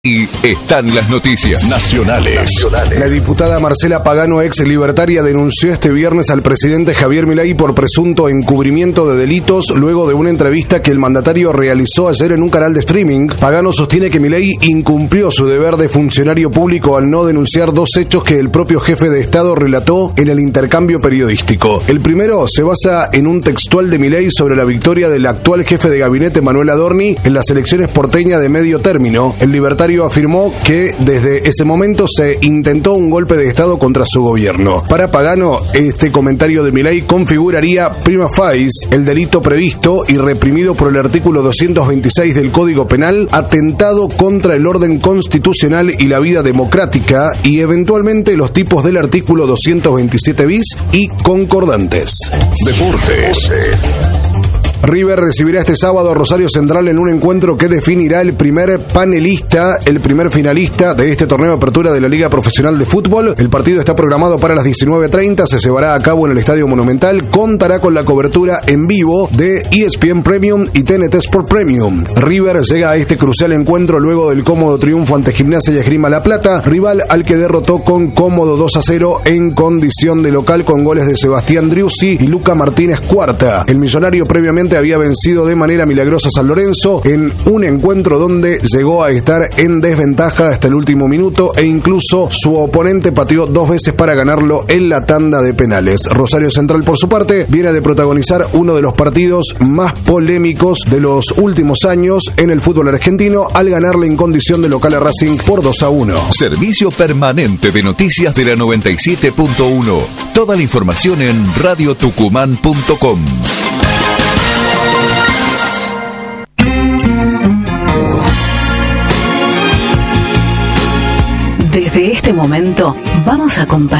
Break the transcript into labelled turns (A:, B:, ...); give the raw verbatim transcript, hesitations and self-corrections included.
A: Y están las noticias nacionales. nacionales.
B: La diputada Marcela Pagano, ex libertaria, denunció este viernes al presidente Javier Milei por presunto encubrimiento de delitos luego de una entrevista que el mandatario realizó ayer en un canal de streaming. Pagano sostiene que Milei incumplió su deber de funcionario público al no denunciar dos hechos que el propio jefe de Estado relató en el intercambio periodístico. El primero se basa en un textual de Milei sobre la victoria del actual jefe de gabinete Manuel Adorni en las elecciones porteñas de medio término. El libertario afirmó que desde ese momento se intentó un golpe de Estado contra su gobierno. Para Pagano, este comentario de Milei configuraría prima facie el delito previsto y reprimido por el artículo doscientos veintiséis del Código Penal, atentado contra el orden constitucional y la vida democrática, y eventualmente los tipos del artículo doscientos veintisiete bis y concordantes.
A: Deportes.
B: River recibirá este sábado a Rosario Central en un encuentro que definirá el primer panelista, el primer finalista de este torneo de apertura de la Liga Profesional de Fútbol. El partido está programado para las diecinueve treinta, se llevará a cabo en el Estadio Monumental, contará con la cobertura en vivo de E S P N Premium y T N T Sport Premium. River llega a este crucial encuentro luego del cómodo triunfo ante Gimnasia y Esgrima La Plata, rival al que derrotó con cómodo dos a cero en condición de local con goles de Sebastián Driussi y Luca Martínez Cuarta. El millonario previamente había vencido de manera milagrosa a San Lorenzo en un encuentro donde llegó a estar en desventaja hasta el último minuto e incluso su oponente pateó dos veces para ganarlo en la tanda de penales. Rosario Central, por su parte, viene de protagonizar uno de los partidos más polémicos de los últimos años en el fútbol argentino al ganarle en condición de local a Racing por dos a uno.
A: Servicio permanente de noticias de la noventa y siete punto uno. Toda la información en radio tucumán punto com.
C: Desde este momento vamos a compartir